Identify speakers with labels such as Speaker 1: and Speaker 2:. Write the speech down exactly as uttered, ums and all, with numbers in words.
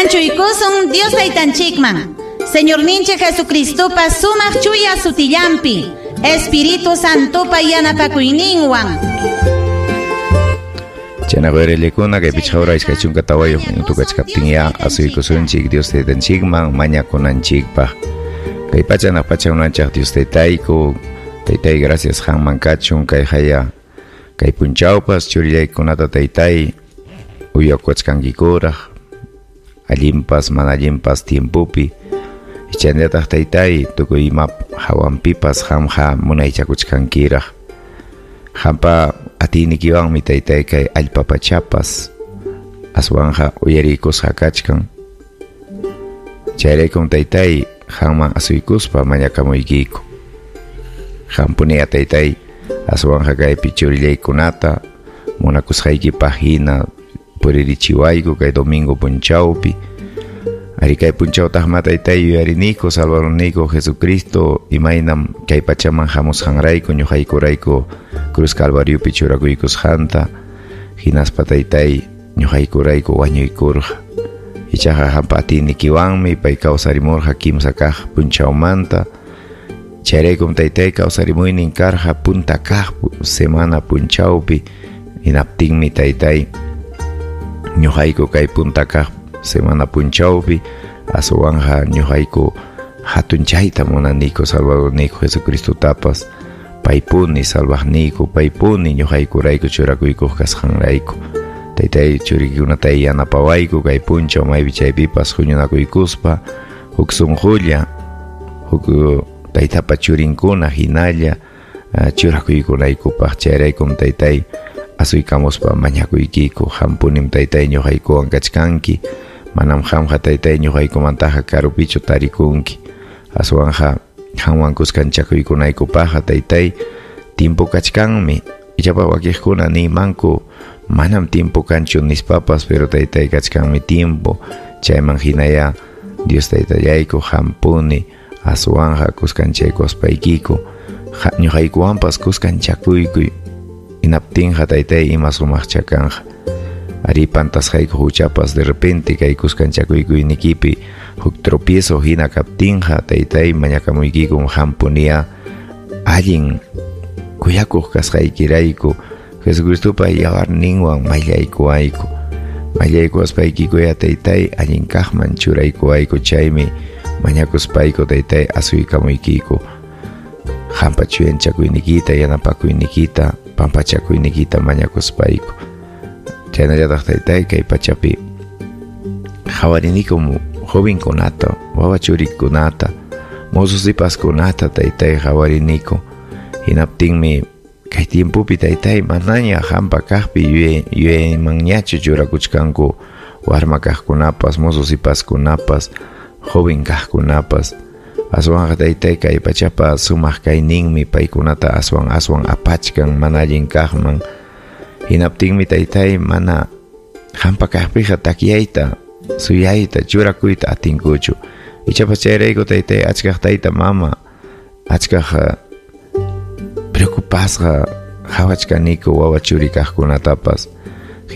Speaker 1: chuykusun Dios taytanchikman. Señor ninche Jesucristopa sumaq chuya sutillampi. Espíritu Santopa yanapakuyninwan.
Speaker 2: Chanagüerelikuna kay pichawra iskachunka tawayo minuto kachkaptinya asuykusunchik Dios taytanchikman mañakunanchikpaq. Kay pachana pachawnanchay Dios taytayku taytay gracias hanman kachun kay haya kay punchawpas churillaykunata taytay uyakuachkankikuraq allimpas mana allimpas tiempopi ichanllataq taytay tukuy ima hawanpipas hamha munaychakuchkankiraq hampa atinikiwanmi taytay kay allpapachapas aswanja uyarikusqa kachkan chayraykun taytay hanman asuykuspa mañakamuykiku hampuni taytay aswanja kaypi churillaykunata munakusqaykipaq hina puririchiwayku kay domingo punchawpi ari kay punchawtaqma taytay yuyariniku salvaruniku Jesucristo imaynam kay pachaman hamusqanrayku ñuqaykurayku cruz calvariopi churakuykusqanta hinaspa taytay ñuqaykurayku wañuykurqa ichaqa hampa atinikiwanmi pay kawsarimurqa kimsa kaq punchawmanta chayraykum taytay kawsarimuynin karqa punta kaq semana punchawpi hinaptinmi taytay ñuqayku kay punta kaq semana punchawpi aswanja ñuqayku hatunchayta munaniku salvadorniku Jesucristo tapas paypuni salvaqniku paypuni ñuqaykurayku churakuykuq kasqanrayku taytay churikikunata yanapawayku kay punchaw maypi chaypipas huñunakuykuspa huk sunqulla huk taytapa churinkuna hinalla churakuykunaykupaq chayraykum taytay asuykamuspa mañakuykiku hampunim taytay ñuqaykuwan kachkanki manam hamqa taytay ñuqaykumantaqa karupichu tarikunki aswanja hanwan kuskanchakuykunaykupaqa taytay tiempo kachkanmi ichapa wakiqkuna nimanku manam tiempo kanchu nispapas pero taytay kachkanmi tiempo chayman hinaya Dios taytayayku hampuni aswanja kuskanchaykuspaykiku ñuqaykuwanpas kuskanchakuykuy inaptinqa taytay ima sumaqcha kanja ari pantasqayku huchapas de repente kay kuskanchakuykuinikipi huk tropiezo hina kaptinqa taytay mañakamuykikum hampuniya allin kuyakuq kasqaykirayku Jesucristopa yawarninwan mayllaykuwayku mayllaykuwaspaykuya taytay allin kaqman churaykuwayku chaymi mañakuspayku taytay asuykamuykiku hampa chuyanchakuynikita yanapakuynikita pampachakuynikita mañakuspayku chaynallataq taytay kay pachapi hawarinikum jovenkunata wawa churikunata mosusipaskunata taytay hawariniku hinaptinmi kay tiempopi taytay manaña hampa kaqpi yuyaymanñachu churakuchkanku warma kaqkunapas mosusipaskunapas joven kaqkunapas aswanja taytay kay pachapa sumaq kayninmi paykunata aswan aswan apachkan mana allin kaqman hinaptinmi taytay mana hampa kaqpiqa takyayta suyayta churakuyta atinkuchu ichapas chayrayku taytay achkaq tayta mama achkaq preocupasqa hawachkaniku wawa churi kaqkunatapas